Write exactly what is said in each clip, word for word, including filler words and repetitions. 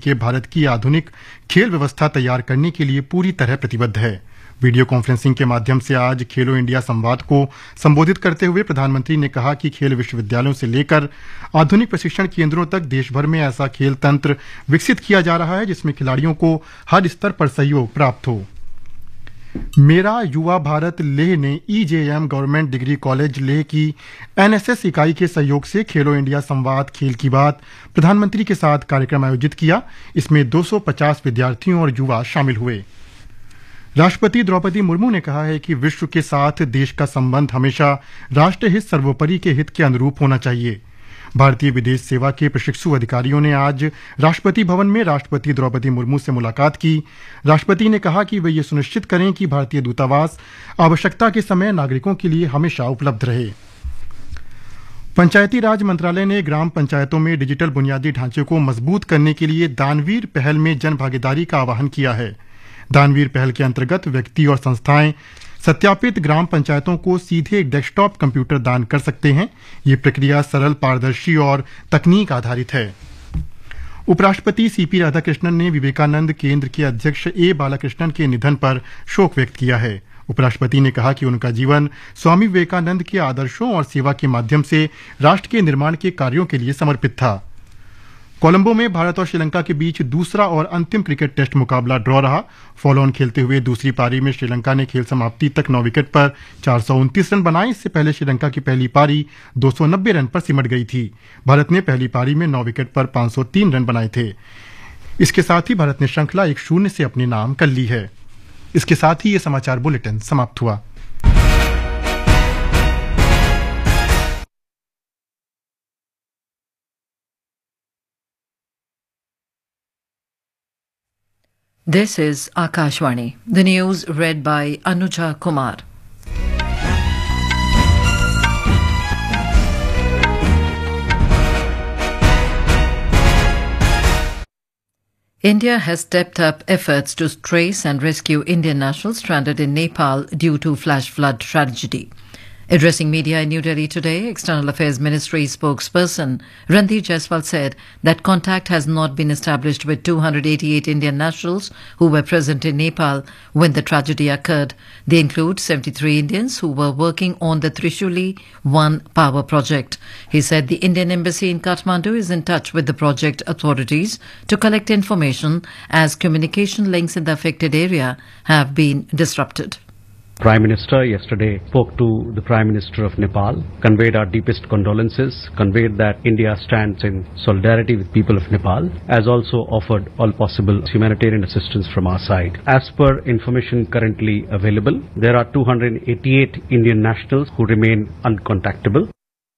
के भारत की आधुनिक खेल व्यवस्था तैयार करने के लिए पूरी तरह प्रतिबद्ध है। वीडियो कॉन्फ्रेंसिंग के माध्यम से आज खेलो इंडिया संवाद को संबोधित करते हुए प्रधानमंत्री ने कहा कि खेल विश्वविद्यालयों से लेकर आधुनिक प्रशिक्षण केंद्रों तक देश भर में ऐसा खेल तंत्र विकसित किया जा रहा है जिसमें खिलाड़ियों को हर स्तर पर सहयोग प्राप्त हो। मेरा युवा भारत लेह ने ईजेएम गवर्नमेंट डिग्री कॉलेज लेह की एनएसएस इकाई के सहयोग से खेलो इंडिया संवाद खेल की बात प्रधानमंत्री के साथ कार्यक्रम आयोजित किया। इसमें दो सौ पचास विद्यार्थियों और युवा शामिल हुए। राष्ट्रपति द्रौपदी मुर्मू ने कहा है कि विश्व के साथ देश का संबंध हमेशा राष्ट्र हित सर्वोपरि के हित के अनुरूप होना चाहिए। भारतीय विदेश सेवा के प्रशिक्षु अधिकारियों ने आज राष्ट्रपति भवन में राष्ट्रपति द्रौपदी मुर्मू से मुलाकात की। राष्ट्रपति ने कहा कि वे ये सुनिश्चित करें कि भारतीय दूतावास आवश्यकता के समय नागरिकों के लिए हमेशा उपलब्ध रहे। पंचायती राज मंत्रालय ने ग्राम पंचायतों में डिजिटल बुनियादी ढांचे को मजबूत करने के लिए दानवीर पहल में जन भागीदारी का आह्वान किया है। दानवीर पहल के अंतर्गत व्यक्ति और संस्थाएं सत्यापित ग्राम पंचायतों को सीधे डेस्कटॉप कंप्यूटर दान कर सकते हैं। ये प्रक्रिया सरल, पारदर्शी और तकनीक आधारित है। उपराष्ट्रपति सीपी राधाकृष्णन ने विवेकानंद केंद्र के अध्यक्ष ए बालाकृष्णन के निधन पर शोक व्यक्त किया है। उपराष्ट्रपति ने कहा कि उनका जीवन स्वामी विवेकानंद के आदर्शों और सेवा के माध्यम से राष्ट्र के निर्माण के कार्यों के लिए समर्पित था। कोलंबो में भारत और श्रीलंका के बीच दूसरा और अंतिम क्रिकेट टेस्ट मुकाबला ड्रॉ रहा। फॉलो ऑन खेलते हुए दूसरी पारी में श्रीलंका ने खेल समाप्ति तक नौ विकेट पर चार सौ उनतीस रन बनाए। इससे पहले श्रीलंका की पहली पारी दो सौ नब्बे रन पर सिमट गई थी। भारत ने पहली पारी में नौ विकेट पर पांच सौ तीन रन बनाए थे। इसके साथ ही भारत ने श्रृंखला एक शून्य से अपने नाम कर ली है। इसके साथ ही ये समाचार बुलेटिन समाप्त हुआ। This is Akashvani. The news read by Anuja Kumar. India has stepped up efforts to trace and rescue Indian nationals stranded in Nepal due to flash flood tragedy. Addressing media in New Delhi today, External Affairs Ministry spokesperson Randeep Jaiswal said that contact has not been established with two hundred eighty-eight Indian nationals who were present in Nepal when the tragedy occurred. They include seventy-three Indians who were working on the Trishuli one power project. He said the Indian Embassy in Kathmandu is in touch with the project authorities to collect information as communication links in the affected area have been disrupted. Prime Minister yesterday spoke to the Prime Minister of Nepal, conveyed our deepest condolences, conveyed that India stands in solidarity with people of Nepal, as also offered all possible humanitarian assistance from our side. As per information currently available, there are two hundred eighty-eight Indian nationals who remain uncontactable.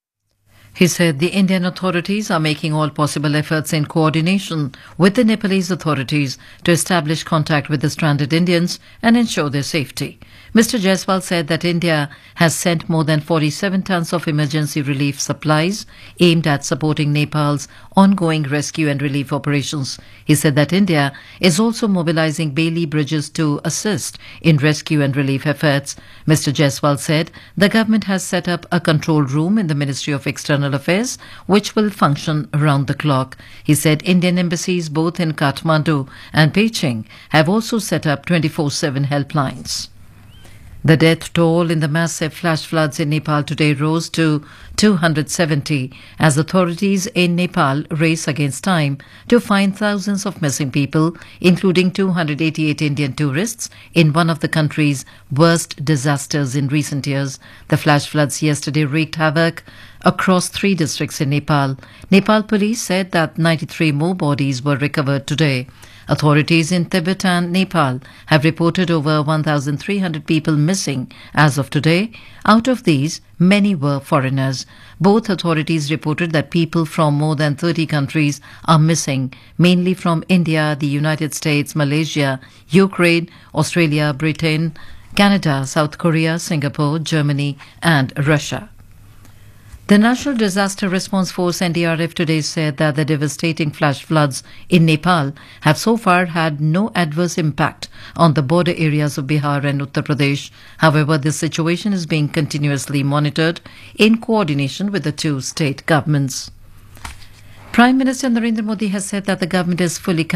He said the Indian authorities are making all possible efforts in coordination with the Nepalese authorities to establish contact with the stranded Indians and ensure their safety. Mister Jaiswal said that India has sent more than forty-seven tons of emergency relief supplies aimed at supporting Nepal's ongoing rescue and relief operations. He said that India is also mobilizing Bailey bridges to assist in rescue and relief efforts. Mister Jaiswal said the government has set up a control room in the Ministry of External Affairs which will function round the clock. He said Indian embassies both in Kathmandu and Beijing have also set up twenty-four seven helplines. The death toll in the massive flash floods in Nepal today rose to two hundred seventy as authorities in Nepal race against time to find thousands of missing people, including two hundred eighty-eight Indian tourists, in one of the country's worst disasters in recent years. The flash floods yesterday wreaked havoc across three districts in Nepal. Nepal police said that ninety-three more bodies were recovered today. Authorities in Tibet and Nepal have reported over one thousand three hundred people missing as of today. Out of these, many were foreigners. Both authorities reported that people from more than thirty countries are missing, mainly from India, the United States, Malaysia, Ukraine, Australia, Britain, Canada, South Korea, Singapore, Germany, and Russia. The National Disaster Response Force N D R F today said that the devastating flash floods in Nepal have so far had no adverse impact on the border areas of Bihar and Uttar Pradesh. However, this situation is being continuously monitored in coordination with the two state governments. Prime Minister Narendra Modi has said that the government is fully